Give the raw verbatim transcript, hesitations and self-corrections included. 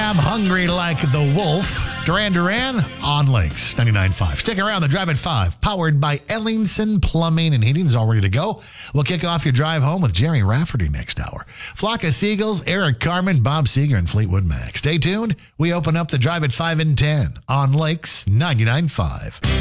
I'm hungry like the wolf. Duran Duran on Lakes ninety-nine point five. Stick around. The Drive at five, powered by Ellingson Plumbing and Heating, is all ready to go. We'll kick off your drive home with Jerry Rafferty next hour. Flock of Seagulls, Eric Carmen, Bob Seeger, and Fleetwood Mac. Stay tuned. We open up the Drive at five and ten on Lakes ninety-nine point five.